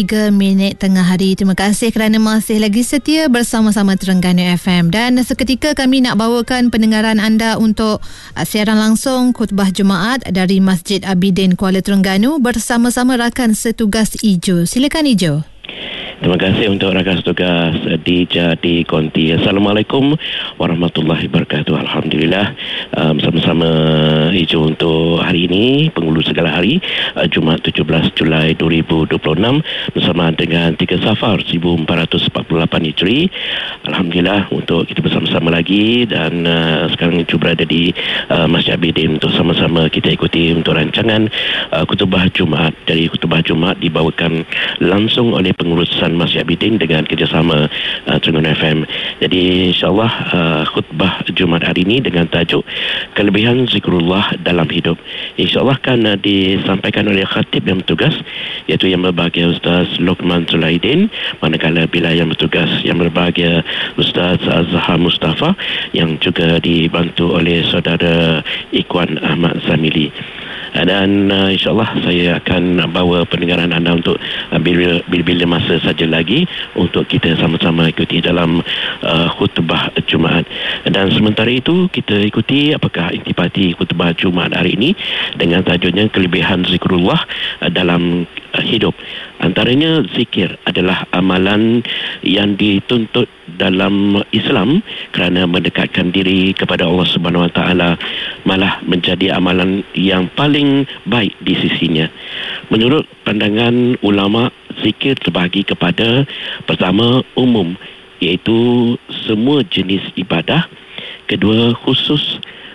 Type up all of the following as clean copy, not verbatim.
3 minit tengah hari. Terima kasih kerana masih lagi setia bersama-sama Terengganu FM. Dan seketika kami nak bawakan pendengaran anda untuk siaran langsung khutbah Jumaat dari Masjid Abidin Kuala Terengganu bersama-sama rakan setugas Ijo. Silakan Ijo. Terima kasih untuk rakan setugas Dija di Konti. Assalamualaikum warahmatullahi wabarakatuh. Alhamdulillah, bersama-sama Ijo untuk hari ini, penghulu segala hari, Jumaat 17 Julai 2026 bersama dengan 3 Safar 1448 Hijri. Alhamdulillah untuk kita bersama-sama lagi, dan sekarang Ijo berada di Masjid Abidin untuk sama-sama kita ikuti untuk rancangan khutbah Jumaat. Dari khutbah Jumaat dibawakan langsung oleh pengurusan Masjid Abidin dengan kerjasama Terengganu FM. Jadi insyaAllah khutbah Jumaat hari ini dengan tajuk kelebihan zikrullah dalam hidup, insyaAllah kan disampaikan oleh khatib yang bertugas, iaitu yang berbahagia Ustaz Luqman Sulaidin, manakala bila yang bertugas yang berbahagia Ustaz Zahar Mustafa, yang juga dibantu oleh saudara Ikhwan Ahmad Zamili. Dan insyaAllah saya akan bawa pendengaran anda untuk bila-bila masa saja lagi untuk kita sama-sama ikuti dalam khutbah Jumaat. Dan sementara itu kita ikuti apakah intipati khutbah Jumaat hari ini dengan tajuknya kelebihan zikrullah dalam hidup. Antaranya zikir adalah amalan yang dituntut dalam Islam kerana mendekatkan diri kepada Allah Subhanahu Wa Taala, malah menjadi amalan yang paling baik di sisinya. Menurut pandangan ulama, zikir terbahagi kepada pertama umum, iaitu semua jenis ibadah. Kedua khusus,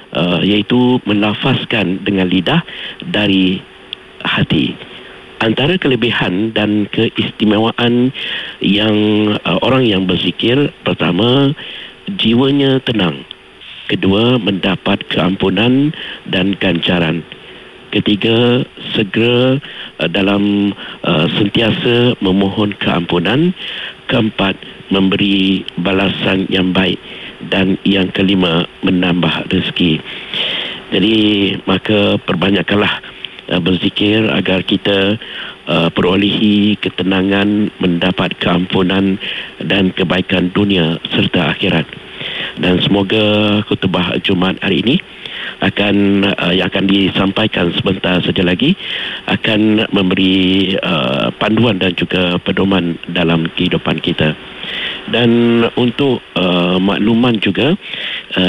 iaitu melafazkan dengan lidah dari hati. Antara kelebihan dan keistimewaan yang orang yang berzikir, pertama, jiwanya tenang. Kedua, mendapat keampunan dan ganjaran. Ketiga, segera dalam sentiasa memohon keampunan. Keempat, memberi balasan yang baik. Dan yang kelima, menambah rezeki. Jadi maka perbanyakkanlah berzikir agar kita perolehi ketenangan, mendapat keampunan dan kebaikan dunia serta akhirat. Dan semoga khutbah Jumaat hari ini yang akan disampaikan sebentar saja lagi akan memberi panduan dan juga pedoman dalam kehidupan kita. Dan untuk makluman juga,